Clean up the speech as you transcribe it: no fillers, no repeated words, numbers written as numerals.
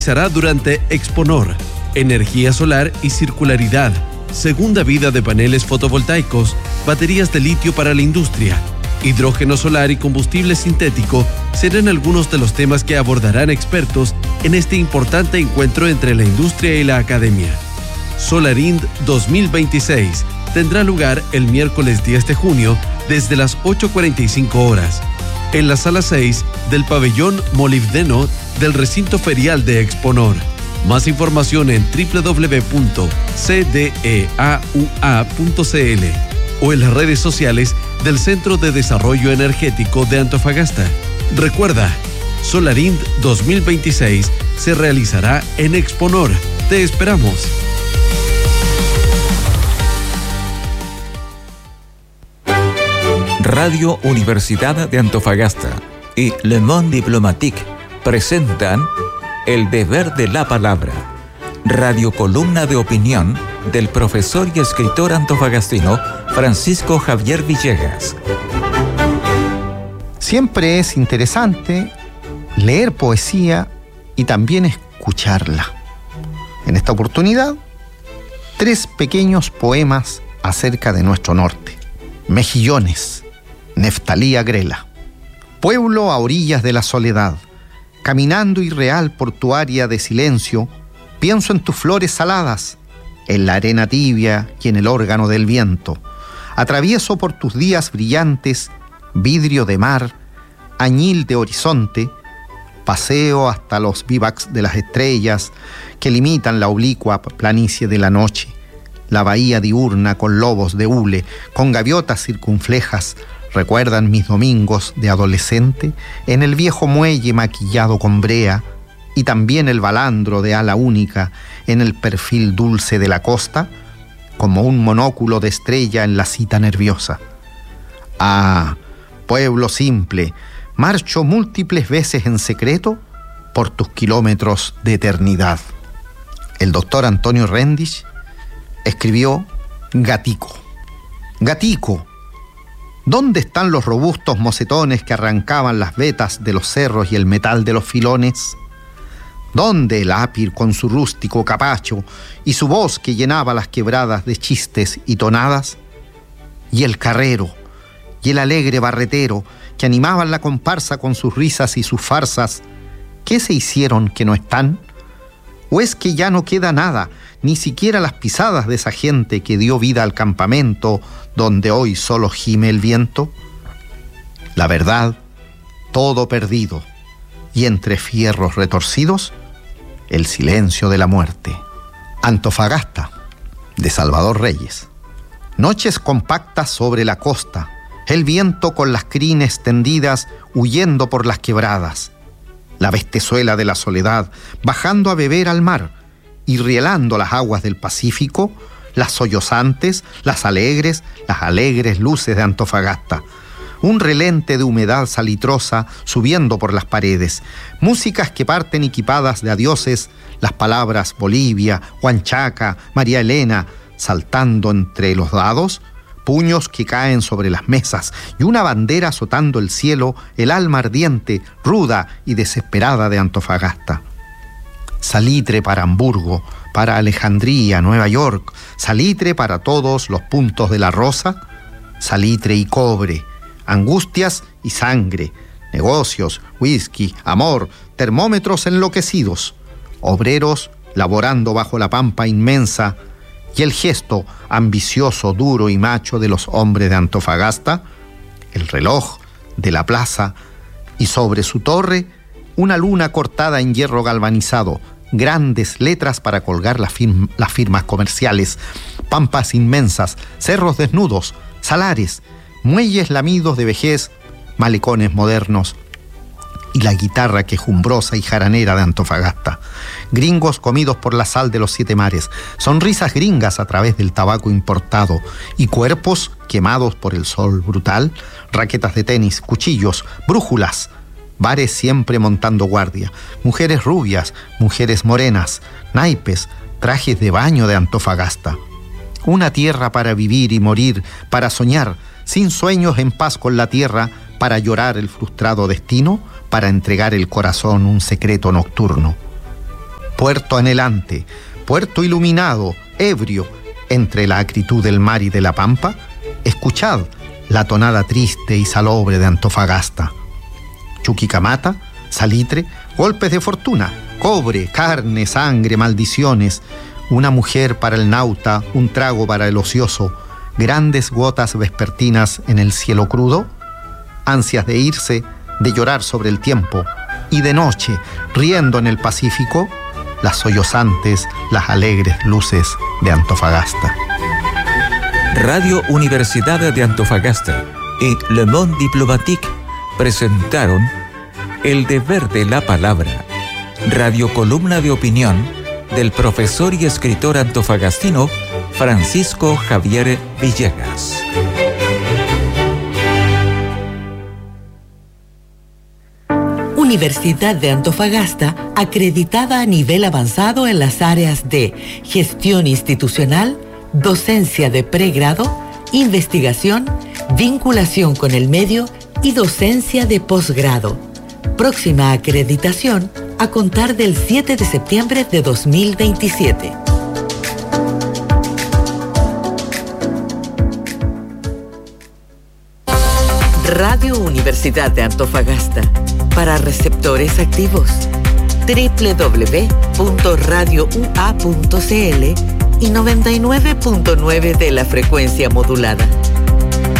Será durante Exponor, energía solar y circularidad, segunda vida de paneles fotovoltaicos, baterías de litio para la industria, hidrógeno solar y combustible sintético serán algunos de los temas que abordarán expertos en este importante encuentro entre la industria y la academia. Solarind 2026 tendrá lugar el miércoles 10 de junio desde las 8:45 horas en la sala 6 del pabellón molibdeno del recinto ferial de Exponor. Más información en www.cdeaua.cl o en las redes sociales del Centro de Desarrollo Energético de Antofagasta. Recuerda, Solarind 2026 se realizará en Exponor. Te esperamos. Radio Universidad de Antofagasta y Le Monde Diplomatique presentan El Deber de la Palabra, radiocolumna de opinión del profesor y escritor antofagastino Francisco Javier Villegas. Siempre es interesante leer poesía y también escucharla. En esta oportunidad, 3 pequeños poemas acerca de nuestro norte. Mejillones, Neftalí Agrela. Pueblo a orillas de la soledad, caminando irreal por tu área de silencio, pienso en tus flores saladas, en la arena tibia y en el órgano del viento. Atravieso por tus días brillantes, vidrio de mar, añil de horizonte, paseo hasta los vivacs de las estrellas que limitan la oblicua planicie de la noche, la bahía diurna con lobos de hule, con gaviotas circunflejas, recuerdan mis domingos de adolescente en el viejo muelle maquillado con brea y también el balandro de ala única en el perfil dulce de la costa, como un monóculo de estrella en la cita nerviosa. Ah, pueblo simple, marcho múltiples veces en secreto por tus kilómetros de eternidad. El doctor Antonio Rendich escribió Gatico. Gatico, ¿dónde están los robustos mocetones que arrancaban las vetas de los cerros y el metal de los filones? ¿Dónde el ápir con su rústico capacho y su voz que llenaba las quebradas de chistes y tonadas? Y el carrero y el alegre barretero que animaban la comparsa con sus risas y sus farsas, ¿qué se hicieron que no están? ¿O es que ya no queda nada, ni siquiera las pisadas de esa gente que dio vida al campamento donde hoy solo gime el viento? La verdad, todo perdido, y entre fierros retorcidos, el silencio de la muerte. Antofagasta, de Salvador Reyes. Noches compactas sobre la costa, el viento con las crines tendidas huyendo por las quebradas, la bestezuela de la soledad bajando a beber al mar y rielando las aguas del Pacífico, las sollozantes, las alegres luces de Antofagasta. Un relente de humedad salitrosa subiendo por las paredes, músicas que parten equipadas de adioses, las palabras Bolivia, Huanchaca, María Elena, saltando entre los dados, puños que caen sobre las mesas y una bandera azotando el cielo, el alma ardiente, ruda y desesperada de Antofagasta. Salitre para Hamburgo, para Alejandría, Nueva York, salitre para todos los puntos de la rosa, salitre y cobre, angustias y sangre, negocios, whisky, amor, termómetros enloquecidos, obreros laborando bajo la pampa inmensa y el gesto ambicioso, duro y macho de los hombres de Antofagasta, el reloj de la plaza y sobre su torre una luna cortada en hierro galvanizado, grandes letras para colgar las firmas comerciales, pampas inmensas, cerros desnudos, salares, muelles lamidos de vejez, malecones modernos y la guitarra quejumbrosa y jaranera de Antofagasta, gringos comidos por la sal de los 7 mares, sonrisas gringas a través del tabaco importado y cuerpos quemados por el sol brutal, raquetas de tenis, cuchillos, brújulas, bares siempre montando guardia, mujeres rubias, mujeres morenas, naipes, trajes de baño de Antofagasta. Una tierra para vivir y morir, para soñar, sin sueños en paz con la tierra, para llorar el frustrado destino, para entregar el corazón un secreto nocturno. puerto anhelante, puerto iluminado, ebrio, entre la acritud del mar y de la pampa, escuchad la tonada triste y salobre de Antofagasta. Chuquicamata, salitre, golpes de fortuna, cobre, carne, sangre, maldiciones, una mujer para el nauta, un trago para el ocioso, grandes gotas vespertinas en el cielo crudo, ansias de irse, de llorar sobre el tiempo, y de noche, riendo en el Pacífico, las sollozantes, las alegres luces de Antofagasta. Radio Universidad de Antofagasta y Le Monde Diplomatique presentaron El Deber de la Palabra, radiocolumna de opinión del profesor y escritor antofagastino Francisco Javier Villegas. Universidad de Antofagasta, acreditada a nivel avanzado en las áreas de gestión institucional, docencia de pregrado, investigación, vinculación con el medio y docencia de posgrado. Próxima acreditación a contar del 7 de septiembre de 2027. Radio Universidad de Antofagasta, para receptores activos. www.radioua.cl y 99.9 de la frecuencia modulada.